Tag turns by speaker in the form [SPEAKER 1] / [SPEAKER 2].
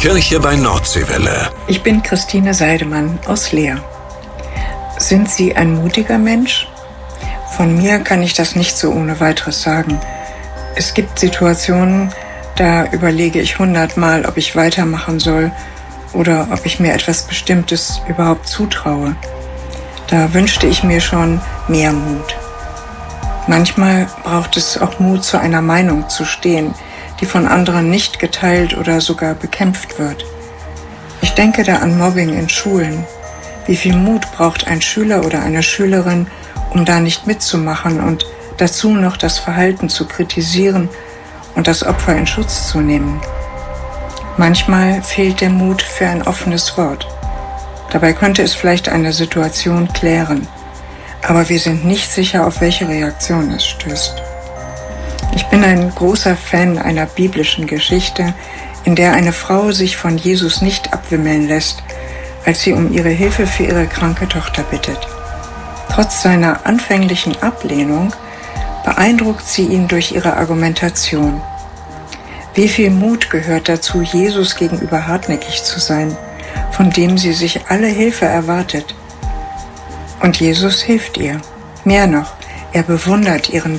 [SPEAKER 1] Kirche bei Nordseewelle.
[SPEAKER 2] Ich bin Christine Seidemann aus Leer. Sind Sie ein mutiger Mensch? Von mir kann ich das nicht so ohne weiteres sagen. Es gibt Situationen, da überlege ich 100-mal, ob ich weitermachen soll oder ob ich mir etwas Bestimmtes überhaupt zutraue. Da wünschte ich mir schon mehr Mut. Manchmal braucht es auch Mut, zu einer Meinung zu stehen, die von anderen nicht geteilt oder sogar bekämpft wird. Ich denke da an Mobbing in Schulen. Wie viel Mut braucht ein Schüler oder eine Schülerin, um da nicht mitzumachen und dazu noch das Verhalten zu kritisieren und das Opfer in Schutz zu nehmen? Manchmal fehlt der Mut für ein offenes Wort. Dabei könnte es vielleicht eine Situation klären. Aber wir sind nicht sicher, auf welche Reaktion es stößt. Ich bin ein großer Fan einer biblischen Geschichte, in der eine Frau sich von Jesus nicht abwimmeln lässt, als sie um ihre Hilfe für ihre kranke Tochter bittet. Trotz seiner anfänglichen Ablehnung beeindruckt sie ihn durch ihre Argumentation. Wie viel Mut gehört dazu, Jesus gegenüber hartnäckig zu sein, von dem sie sich alle Hilfe erwartet. Und Jesus hilft ihr. Mehr noch, er bewundert ihren